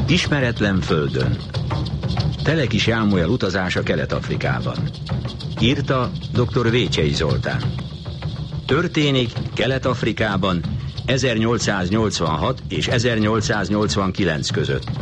Ismeretlen földön. Teleki Sámuel utazása Kelet-Afrikában. Írta dr. Vécsei Zoltán. Történik Kelet-Afrikában 1886 és 1889 között.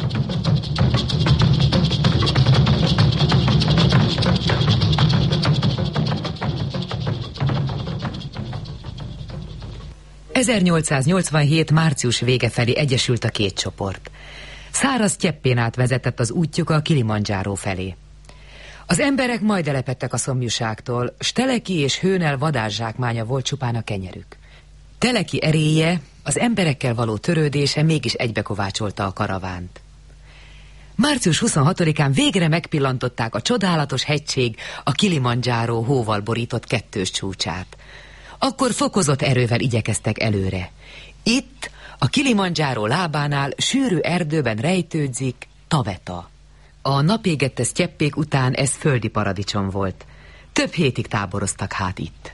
...1887. március vége felé egyesült a két csoport. Száraz cseppén át vezetett az útjuk a Kilimandzsáró felé. Az emberek majd elepedtek a szomjúságtól, s Teleki és Hőnel vadászsákmánya volt csupán a kenyerük. Teleki eréje, az emberekkel való törődése mégis egybekovácsolta a karavánt. Március 26-án végre megpillantották a csodálatos hegység, a Kilimandzsáró hóval borított kettős csúcsát. Akkor fokozott erővel igyekeztek előre. Itt, a Kilimandzsáró lábánál sűrű erdőben rejtődzik Taveta. A napégette sztyeppék után ez földi paradicsom volt. Több hétig táboroztak hát itt.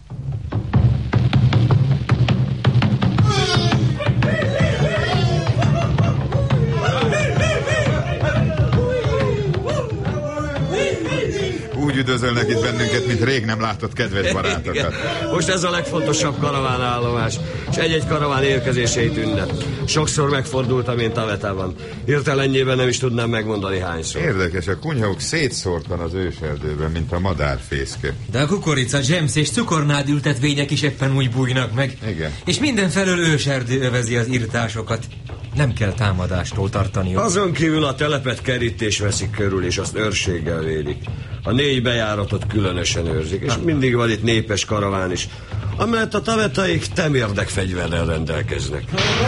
Úgy üdvözölnek itt bennünket, mint rég nem látott kedves barátokat. Most ez a legfontosabb karavánállomás, és egy-egy karaván érkezését ünnep. Sokszor megfordultam én Tavetában. Hirtelenjében nem is tudnám megmondani hányszor. Érdekes, a kunyhók szétszórt van az őserdőben, mint a madárfészke. De a kukorica, dzsemsz és cukornád ültetvények is éppen úgy bújnak meg. Igen. És mindenfelől őserdő övezi az irtásokat. Nem kell támadástól tartaniuk. Azon kívül a telepet kerítés veszik körül, és azt őrséggel védik. A 4 bejáratot különösen őrzik, és mindig van itt népes karaván is, amellett a tavetaik temérdek fegyverrel rendelkeznek.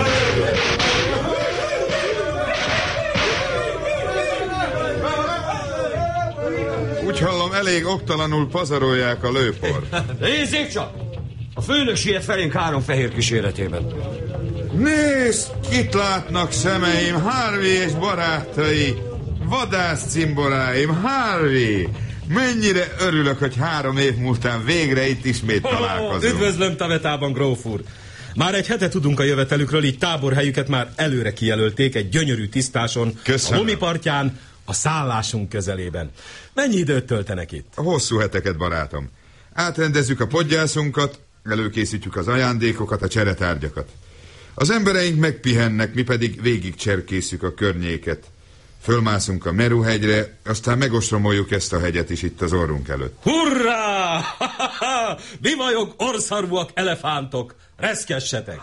Úgy hallom, elég oktalanul pazarolják a lőpor. Nézzék csak! A főnök siet felénk 3 fehér kíséretében. Nézd, kit látnak szemeim, Harvey és barátai, vadász cimboráim, Harvey! Mennyire örülök, hogy 3 év múltán végre itt ismét találkozunk. Üdvözlöm Tavetában, gróf úr! Már egy hete tudunk a jövetelükről, így táborhelyüket már előre kijelölték egy gyönyörű tisztáson. Köszönöm. A Lomipartján, a szállásunk közelében. Mennyi időt töltenek itt? Hosszú heteket, barátom. Átrendezzük a podgyászunkat, előkészítjük az ajándékokat, a cseretárgyakat. Az embereink megpihennek, mi pedig végig cserkészjük a környéket. Fölmászunk a Meru-hegyre, aztán megostromoljuk ezt a hegyet is itt az orrunk előtt. Hurrá! Bivajog, orszarvúak, elefántok! Reszkessetek!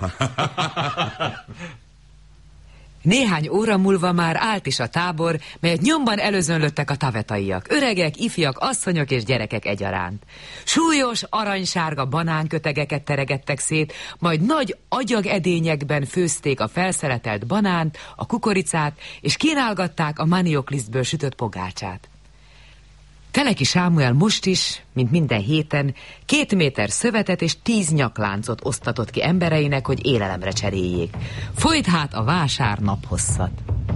Néhány óra múlva már állt is a tábor, melyet nyomban előzönlöttek a tavetaiak. Öregek, ifjak, asszonyok és gyerekek egyaránt. Súlyos, aranysárga banánkötegeket teregettek szét, majd nagy agyagedényekben főzték a felszeletelt banánt, a kukoricát, és kínálgatták a manioklisztből sütött pogácsát. Teleki Sámuel most is, mint minden héten, 2 méter szövetet és 10 nyakláncot osztatott ki embereinek, hogy élelemre cseréljék. Folyt hát a vásár naphosszat.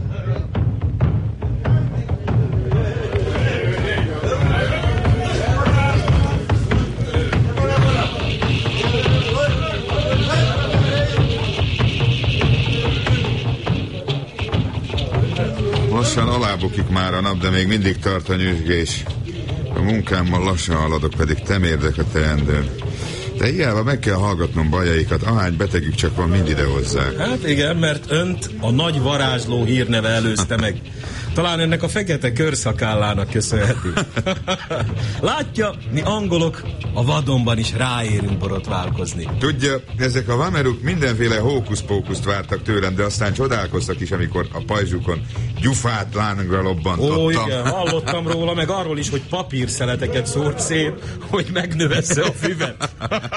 Lassan alábukik már a nap, de még mindig tart a nyüzsgés. A munkámmal lassan haladok, pedig temérdek a teendőn. De hiába meg kell hallgatnom bajaikat, ahány betegük csak van, mind idehozzák. Hát igen, mert önt a nagy varázsló hírneve előzte meg. Talán ennek a fekete körszakállának köszönheti. Látja, mi angolok a vadonban is ráérünk borotválkozni. Tudja, ezek a vameruk mindenféle hókusz-pókuszt vártak tőlem, de aztán csodálkoztak is, amikor a pajzsukon gyufát lángra lobbantottam. Ó, igen, hallottam róla, meg arról is, hogy papírszeleteket szórt szét, hogy megnövessze a füvet.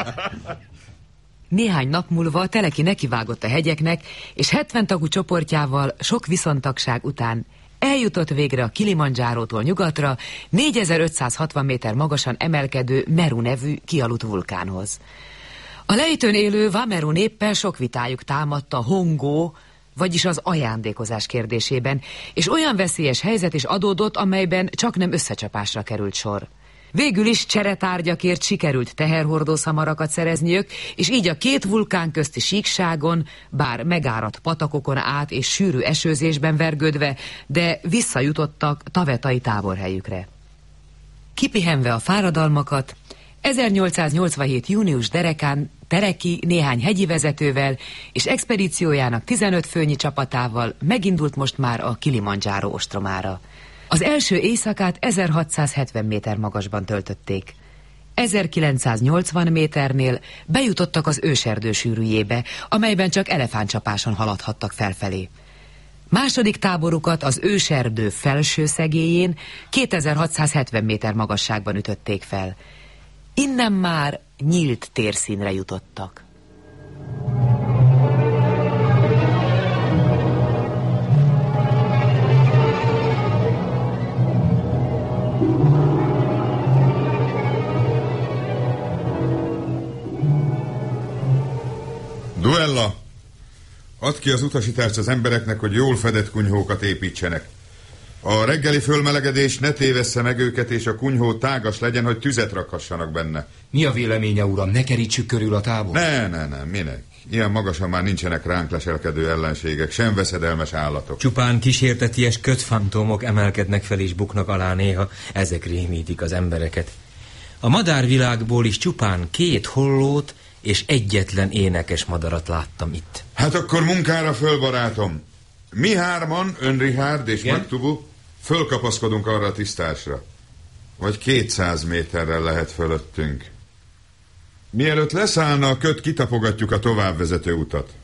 Néhány nap múlva Teleki nekivágott a hegyeknek, és 70 tagú csoportjával sok viszontagság után eljutott végre a Kilimandzsárótól nyugatra 4560 méter magasan emelkedő Meru nevű kialudt vulkánhoz. A lejtőn élő Wameru néppel sok vitájuk támadta Hongó, vagyis az ajándékozás kérdésében, és olyan veszélyes helyzet is adódott, amelyben csaknem összecsapásra került sor. Végül is cseretárgyakért sikerült teherhordó szamarakat szerezniük, és így a két vulkán közti síkságon, bár megáradt patakokon át és sűrű esőzésben vergődve, de visszajutottak tavetai táborhelyükre. Kipihenve a fáradalmakat, 1887. június derekán Tereki néhány hegyi vezetővel és expedíciójának 15 főnyi csapatával megindult most már a Kilimandzsáró ostromára. Az első éjszakát 1670 méter magasban töltötték. 1980 méternél bejutottak az őserdő sűrűjébe, amelyben csak elefántcsapáson haladhattak felfelé. Második táborukat az őserdő felső szegélyén 2670 méter magasságban ütötték fel. Innen már nyílt térszínre jutottak. Duella! Add ki az utasítást az embereknek, hogy jól fedett kunyhókat építsenek. A reggeli fölmelegedés ne tévessze meg őket, és a kunyhó tágas legyen, hogy tüzet rakhassanak benne. Mi a véleménye, uram? Ne kerítsük körül a tábor? Ne, minek? Ilyen magasan már nincsenek ránk leselkedő ellenségek, sem veszedelmes állatok. Csupán kísérteties kötfantómok emelkednek fel és buknak alá néha, ezek rémítik az embereket. A madárvilágból is csupán 2 hollót és egyetlen énekes madarat láttam itt. Hát akkor munkára föl, barátom. Mi hárman, ön Richard és Maktubu, fölkapaszkodunk arra a tisztásra. Vagy 200 méterrel lehet fölöttünk. Mielőtt leszállna a köt, kitapogatjuk a továbbvezető utat.